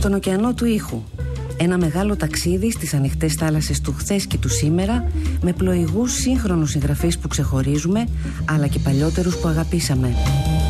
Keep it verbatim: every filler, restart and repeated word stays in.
στον ωκεανό του ήχου. Ένα μεγάλο ταξίδι στις ανοιχτές θάλασσες του χθες και του σήμερα, με πλοηγούς σύγχρονους συγγραφείς που ξεχωρίζουμε, αλλά και παλιότερους που αγαπήσαμε.